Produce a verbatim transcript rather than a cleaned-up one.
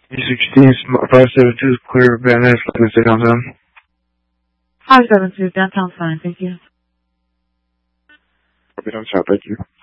sixteen, five seven two is clear, Van Ness, let's stay downtown. five seven two, downtown's fine, thank you. Okay, downtown, thank you.